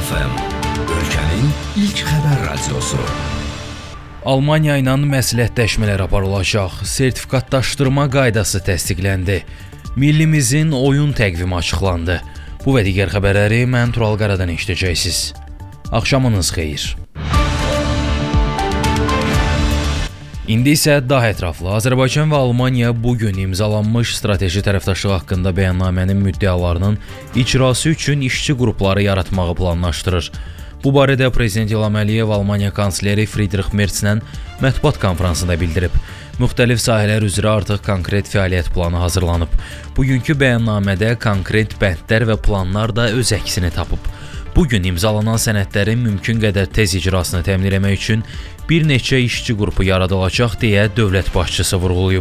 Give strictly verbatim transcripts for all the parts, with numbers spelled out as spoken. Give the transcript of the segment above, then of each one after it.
F M, ölkənin ilk xəbər radiosu. Almaniya ilə məsləhətləşmələr aparılacaq. Sertifikatlaşdırma qaydası təsdiqləndi. Millimizin oyun təqvimi açıqlandı. Bu və digər xəbərləri mən Tural Qaradan eşidəcəksiniz. Axşamınız xeyir. İndi isə daha ətraflı Azərbaycan və Almaniya bugün imzalanmış strateji tərəfdaşlıq haqqında bəyannamənin müddəalarının icrası üçün işçi qrupları yaratmağı planlaşdırır. Bu barədə Prezident İlham Əliyev Almaniya kansleri Friedrich Merzlə mətbuat konfransında bildirib. Müxtəlif sahələr üzrə artıq konkret fəaliyyət planı hazırlanıb. Bugünkü bəyannamədə konkret bəndlər və planlar da öz əksini tapıb. Bugün imzalanan sənədlərin mümkün qədər tez icrasını təmin etmək üçün bir neçə işçi qrupu yaradılacaq deyə dövlət başçısı vurğulayıb.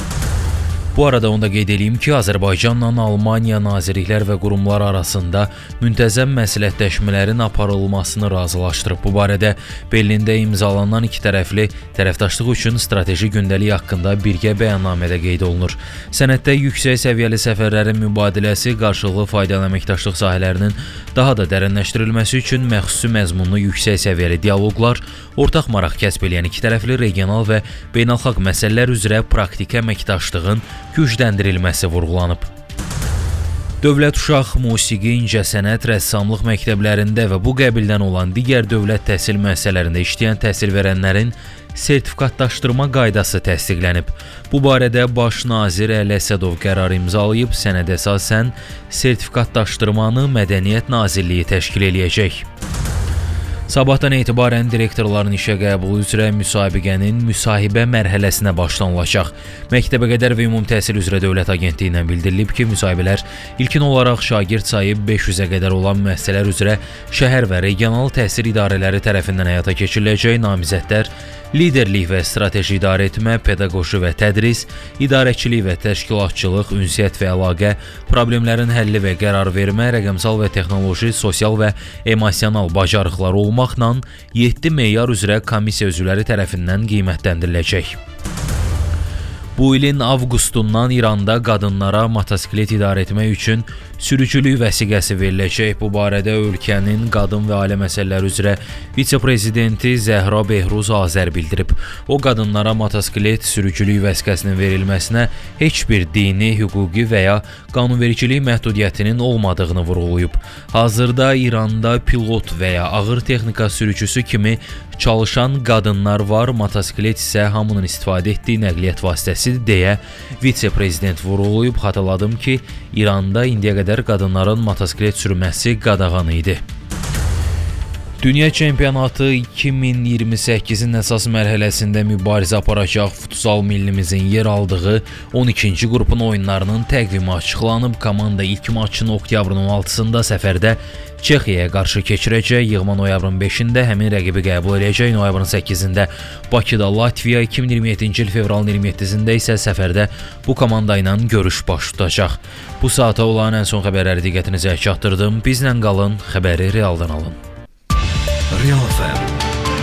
Bu arada onu da qeyd edeyim ki, Azərbaycanla Almaniya nazirliklər və qurumlar arasında müntəzəm məsləhətləşmələrin aparılmasını razılaşdırıb. Bu barədə Berlində imzalanan iki tərəfli tərəfdaşlıq üçün strateji gündəlik haqqında birgə bəyannamədə qeyd olunur. Sənəddə yüksək səviyyəli səfərlərin mübadiləsi, qarşılıqlı faydalı əməkdaşlıq sahələrinin daha da dərinləşdirilməsi üçün məxsusi məzmunlu yüksək səviyyəli dialoqlar, ortaq maraq kəsb edən iki tərəfli regional və beynəlxalq məsələlər üzrə praktiki əməkdaşlığın gücləndirilməsi vurğulanıb. Dövlət uşaq, musiqi, incəsənət, rəssamlıq məktəblərində və bu qəbildən olan digər dövlət təhsil müəssisələrində işləyən təhsil verənlərin sertifikatlaşdırma qaydası təsdiqlənib. Bu barədə Baş nazir Əli Əsədov qərar imzalayıb, sənədə əsasən sertifikatlaşdırmanı Mədəniyyət Nazirliyi təşkil eləyəcək. Sabahdan etibarən direktorların işə qəbulu üzrə müsabiqənin müsahibə mərhələsinə başlanılacaq. Məktəbəqədər və Ümumi Təhsil üzrə Dövlət Agentliyindən bildirilib ki, müsahibələr ilkin olaraq şagird sayı beş yüzə qədər olan müəssisələr üzrə şəhər və regional təhsil idarələri tərəfindən həyata keçiriləcək. Namizədlər liderlik və strateji idarəetmə, pedaqoji və tədris, idarəçilik və təşkilatçılıq, ünsiyyət və əlaqə, problemlərin həlli və qərar vermə, rəqəmsal və texnoloji, sosial və emosional bacarıqlar olmaqla yeddi meyar üzrə komissiya üzvləri tərəfindən qiymətləndiriləcək. Bu ilin avqustundan İranda qadınlara motosiklet idarə etmək üçün sürücülük vəsiqəsi veriləcək. Bu barədə ölkənin qadın və ailə məsələləri üzrə vitse-prezidenti Zəhra Behruz Azər bildirib. O, qadınlara motosiklet sürücülük vəsiqəsinin verilməsinə heç bir dini, hüquqi və ya qanunvericilik məhdudiyyətinin olmadığını vurğulayıb. Hazırda İranda pilot və ya ağır texnika sürücüsü kimi çalışan qadınlar var, motosiklet isə hamının istifadə etdiyi nəqliyyat vasitəsidir deyə vitse-prezident vurğulayıb. Xatırladım ki, İranda indiyə qədər qadınların motosiklet sürməsi qadağan idi. Dünya çempionatı iki min iyirmi səkkizin əsas mərhələsində mübarizə aparacaq futsal millimizin yer aldığı on ikinci qrupun oyunlarının təqvimi açıqlanıb. Komanda ilk maçını oktyabrın on altısında səfərdə Çexiyaya qarşı keçirəcək. Yığma noyabrın beşində həmin rəqibi qəbul edəcək. Noyabrın səkkizində Bakıda Latviya, iki min iyirmi yeddinci il fevralın iyirmi yeddisində isə səfərdə bu komanda ilə görüş baş tutacaq. Bu saata olan ən son xəbərləri diqqətinizə çatdırdım. Bizlə qalın, xəbəri realdan alın. Real F M